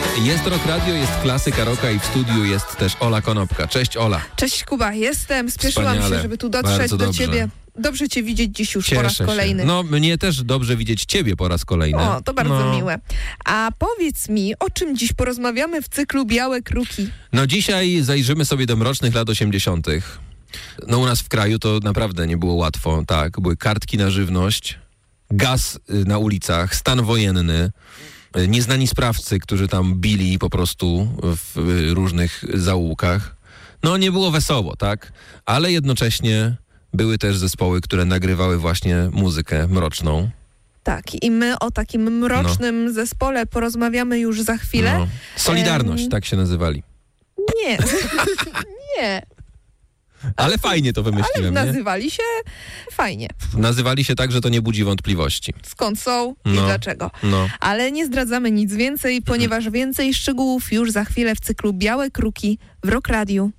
Jest Rock Radio, jest klasyka rocka i w studiu jest też Ola Konopka. Cześć Ola. Cześć Kuba, jestem. Spieszyłam Wspaniale. się, żeby tu dotrzeć Bardzo do dobrze. ciebie. Dobrze cię widzieć dziś już po raz Cieszę kolejny. się. No, mnie też dobrze widzieć ciebie po raz kolejny. O, to bardzo miłe. A powiedz mi, o czym dziś porozmawiamy w cyklu Białe Kruki? No dzisiaj zajrzymy sobie do mrocznych lat 80. No u nas w kraju to naprawdę nie było łatwo, tak. Były kartki na żywność, gaz na ulicach, stan wojenny, nieznani sprawcy, którzy tam bili po prostu w różnych zaułkach. No nie było wesoło, tak. Ale jednocześnie były też zespoły, które nagrywały właśnie muzykę mroczną. Tak, i my o takim mrocznym zespole porozmawiamy już za chwilę. No. Solidarność, tak się nazywali. Nie, nie, Ale fajnie to ale wymyśliłem, nie? nazywali się fajnie. Nazywali się tak, że to nie budzi wątpliwości. Skąd są i No. dlaczego. No. Ale nie zdradzamy nic więcej, ponieważ więcej szczegółów już za chwilę w cyklu Białe Kruki w Rock Radiu.